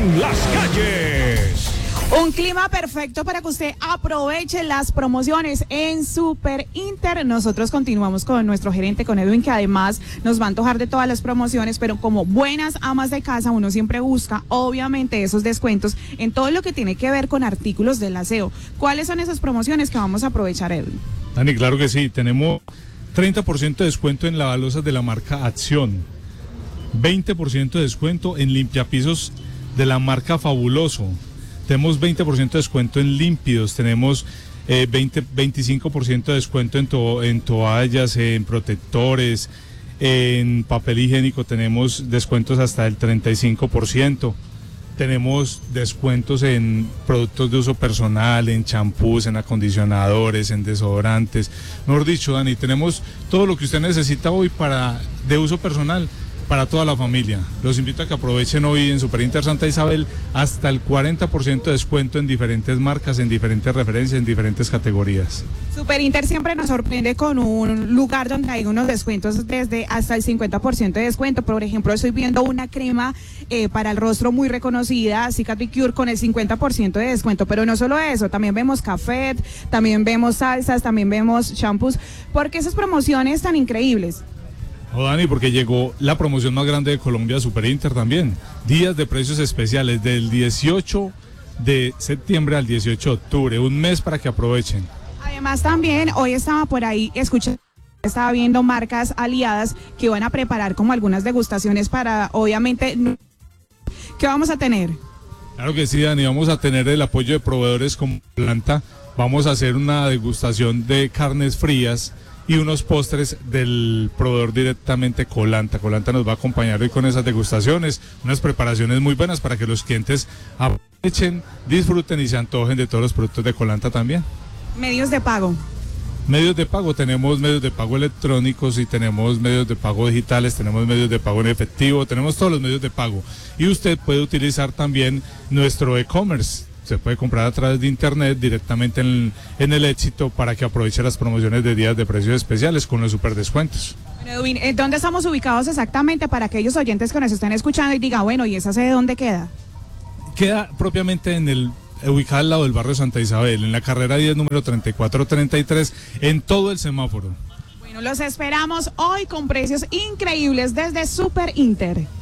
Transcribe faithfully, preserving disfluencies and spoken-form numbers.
en las calles. Un clima perfecto para que usted aproveche las promociones en Super Inter. Nosotros continuamos con nuestro gerente, con Edwin, que además nos va a antojar de todas las promociones, pero como buenas amas de casa, uno siempre busca, obviamente, esos descuentos en todo lo que tiene que ver con artículos del aseo. ¿Cuáles son esas promociones que vamos a aprovechar, Edwin? Dani, claro que sí. Tenemos treinta por ciento de descuento en lavalosa de la marca Acción, veinte por ciento de descuento en limpiapisos de la marca Fabuloso. Tenemos veinte por ciento de descuento en límpidos, tenemos eh, veinte, veinticinco por ciento de descuento en, to, en toallas, en protectores, en papel higiénico tenemos descuentos hasta el treinta y cinco por ciento. Tenemos descuentos en productos de uso personal, en champús, en acondicionadores, en desodorantes. Mejor dicho, Dani, tenemos todo lo que usted necesita hoy para de uso personal, para toda la familia. Los invito a que aprovechen hoy en Super Inter Santa Isabel hasta el cuarenta por ciento de descuento en diferentes marcas, en diferentes referencias, en diferentes categorías. Super Inter siempre nos sorprende con un lugar donde hay unos descuentos desde hasta el cincuenta por ciento de descuento. Por ejemplo, estoy viendo una crema eh, para el rostro muy reconocida, Cicatricure, con el cincuenta por ciento de descuento. Pero no solo eso, también vemos café, también vemos salsas, también vemos shampoos. ¿Por qué esas promociones tan increíbles? Oh, Dani, porque llegó la promoción más grande de Colombia, Super Inter también. Días de precios especiales del dieciocho de septiembre al dieciocho de octubre, un mes para que aprovechen. Además también, hoy estaba por ahí, escuchando, estaba viendo marcas aliadas que van a preparar como algunas degustaciones para, obviamente, ¿qué vamos a tener? Claro que sí, Dani, vamos a tener el apoyo de proveedores como Planta, vamos a hacer una degustación de carnes frías y unos postres del proveedor directamente Colanta. Colanta nos va a acompañar hoy con esas degustaciones, unas preparaciones muy buenas para que los clientes aprovechen, disfruten y se antojen de todos los productos de Colanta también. Medios de pago. Medios de pago, tenemos medios de pago electrónicos y tenemos medios de pago digitales, tenemos medios de pago en efectivo, tenemos todos los medios de pago. Y usted puede utilizar también nuestro e-commerce. Se puede comprar a través de internet directamente en, en el Éxito para que aproveche las promociones de días de precios especiales con los super descuentos. Bueno, Edwin, ¿dónde estamos ubicados exactamente para aquellos oyentes que nos estén escuchando y digan, bueno, ¿y esa sede dónde queda? Queda propiamente en el, ubicada al lado del barrio Santa Isabel, en la carrera diez, número treinta y cuatro treinta y tres, en todo el semáforo. Bueno, los esperamos hoy con precios increíbles desde Super Inter.